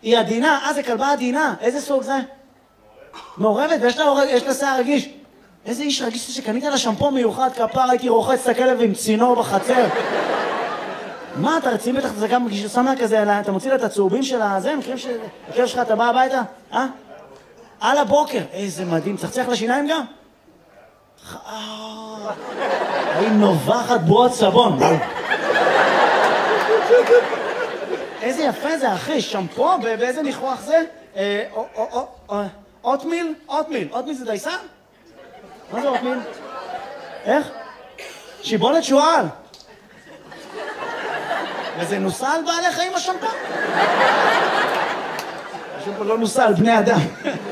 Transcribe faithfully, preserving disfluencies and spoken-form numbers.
היא עדינה, אה, זה כלבה עדינה. איזה סוג זה? מעורבת, ויש לה שיער רגיש. איזה איש רגיש שקנית לה שמפו מיוחד, כפר, הייתי רוחץ את הכלב עם צינור בחצר. מה, אתה רציני בטח, זה גם שם לה כזה, אתה מוציא לה את הצהובים של הזה, מכירים שהכלב שלך, אתה בא הביתה? אה? על הבוקר. איזה מדהים, צחצח לשיניים גם? היא נובחת בועות סבון. איזה יפה זה, אחי, שמפו, באיזה ניחוח זה? אוטמיל? אוטמיל. אוטמיל זה דייסה? מה זה אוטמיל? איך? שיבולת שועל. וזה נוסע על בעלי חיים השמפו? השמפו לא נוסע על בני אדם.